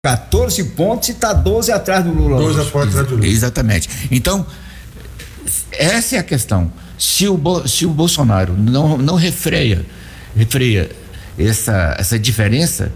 14 pontos e está 12 atrás do Lula. 12 atrás do Lula. Exatamente. Então, essa é a questão. Se o Bolsonaro não refreia essa diferença,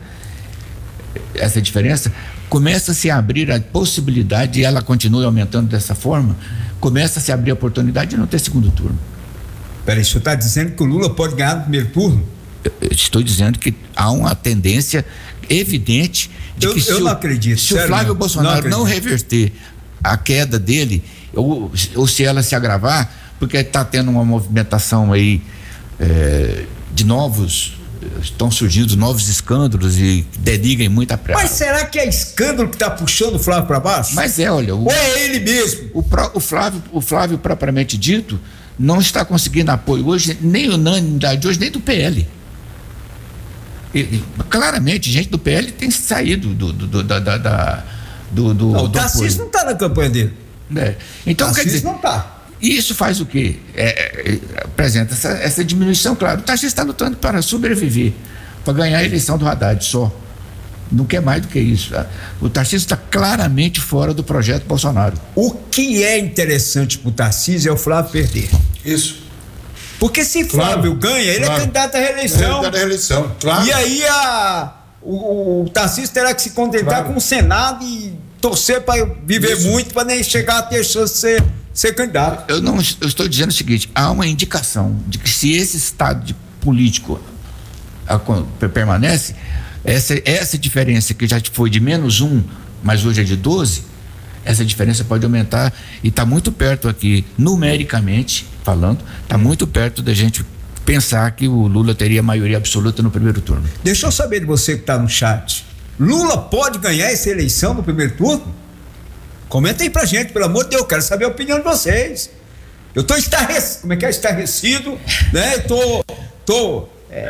começa a se abrir a possibilidade, e ela continua aumentando dessa forma, começa a se abrir a oportunidade de não ter segundo turno. Peraí, o senhor está dizendo que o Lula pode ganhar no primeiro turno? Eu estou dizendo que há uma tendência evidente de que eu não acredito, se o Flávio Bolsonaro não reverter a queda dele, ou se ela se agravar, porque está tendo uma movimentação aí estão surgindo novos escândalos e denigram muita pressa. Mas será que é escândalo que está puxando o Flávio para baixo? Mas olha... Ou é ele mesmo? O Flávio propriamente dito não está conseguindo apoio hoje, nem unanimidade hoje, nem do PL. Claramente, gente do PL tem saído o Tarcísio não está na campanha dele. Então, quer dizer, não está. Isso faz o quê? Apresenta essa diminuição, claro. O Tarcísio está lutando para sobreviver, para ganhar a eleição do Haddad só. Não quer mais do que isso. O Tarcísio está claramente fora do projeto Bolsonaro. O que é interessante para o Tarcísio é o Flávio perder. Isso. Porque se Flávio ganha, ele é candidato à reeleição. Claro. E aí o Tarcísio terá que se contentar com o Senado e torcer para viver muito, para nem chegar a ter chance de ser candidato. Eu estou dizendo o seguinte: há uma indicação de que se esse estado político permanece, essa diferença que já foi de -1, mas hoje é de 12, essa diferença pode aumentar e está muito perto aqui, numericamente falando, está muito perto da gente pensar que o Lula teria maioria absoluta no primeiro turno. Deixa eu saber de você que está no chat. Lula pode ganhar essa eleição no primeiro turno? Comenta aí pra gente, pelo amor de Deus, eu quero saber a opinião de vocês. Eu tô estarrecido, né? Tô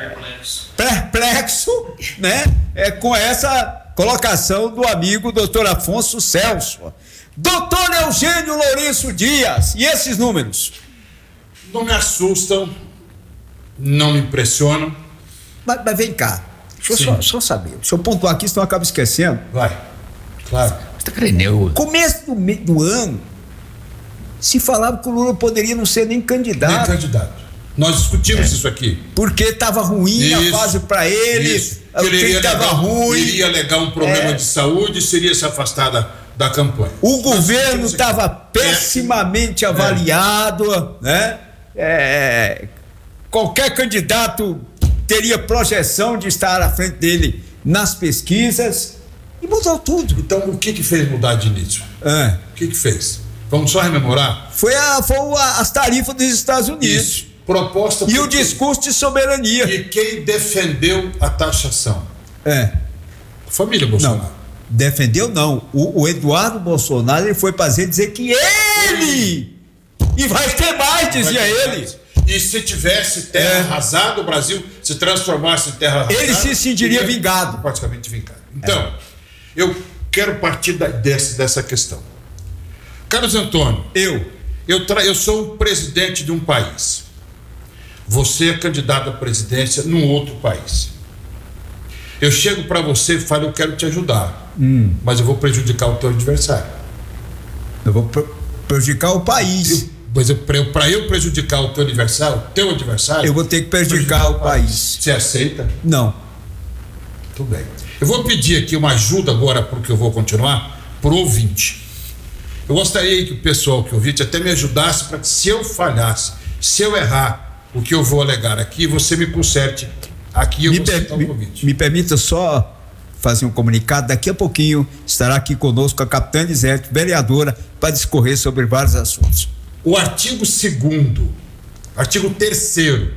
perplexo, né? Com essa colocação do amigo Dr. Afonso Celso. Doutor Eugênio Lourenço Dias, e esses números? Não me assustam, não me impressionam. Mas vem cá, deixa eu só saber. Deixa eu pontuar aqui, senão eu acabo esquecendo. Vai, claro. Você tá querendo? Começo do ano, se falava que o Lula poderia não ser nem candidato. Nós discutimos isso aqui. Porque estava ruim a fase para ele. Ele iria alegar um problema de saúde e seria se afastar da campanha. O governo estava pessimamente avaliado, né? Qualquer candidato teria projeção de estar à frente dele nas pesquisas e mudou tudo. Então, o que fez mudar de início? O que fez? Vamos só rememorar? Foi as tarifas dos Estados Unidos. Isso. Proposta e o discurso de soberania. E quem defendeu a taxação? A família Bolsonaro. Não, defendeu não. O Eduardo Bolsonaro, ele foi fazer dizer que ele e vai ter mais, dizia ele. E se tivesse terra arrasada, o Brasil se transformasse em terra arrasada, ele se sentiria vingado. Praticamente vingado. Então, eu quero partir dessa questão. Carlos Antônio, eu sou um presidente de um país. Você é candidato à presidência num outro país. Eu chego para você e falo, eu quero te ajudar, mas eu vou prejudicar o teu adversário. Eu vou prejudicar o país. Para eu prejudicar o teu adversário, eu vou ter que prejudicar o país. Você aceita? Não. Tudo bem. Eu vou pedir aqui uma ajuda agora, porque eu vou continuar, para o ouvinte. Eu gostaria que o pessoal que ouvinte até me ajudasse para que, se eu falhasse, se eu errar o que eu vou alegar aqui, você me conserte aqui. Me permita só fazer um comunicado. Daqui a pouquinho estará aqui conosco a capitã Elisete, vereadora, para discorrer sobre vários assuntos. O artigo 2º, artigo 3º,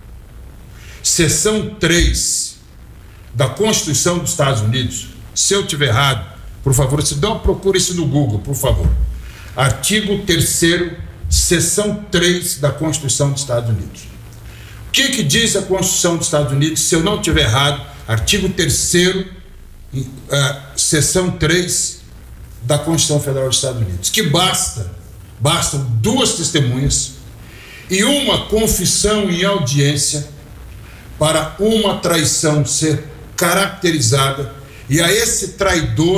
seção 3 da Constituição dos Estados Unidos, se eu estiver errado, por favor, procure isso no Google, por favor. Artigo 3º, seção 3 da Constituição dos Estados Unidos. O que diz a Constituição dos Estados Unidos, se eu não estiver errado? Artigo 3º, seção 3 da Constituição Federal dos Estados Unidos, que bastam 2 testemunhas e uma confissão em audiência para uma traição ser caracterizada E a esse traidor